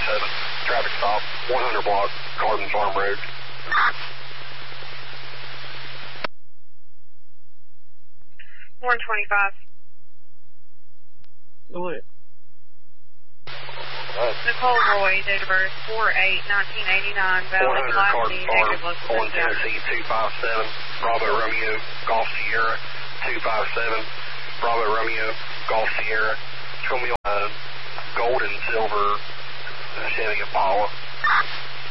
traffic stop, 100 block, Cardin Farm Road. Warren 25. Go ahead. Nicole Roy, date of birth 4/8/1989, valid Class D, negative local on Tennessee 257, Bravo Romeo, Golf Sierra 257, Bravo Romeo, Golf Sierra. It's going to be gold and silver Chevy Impala.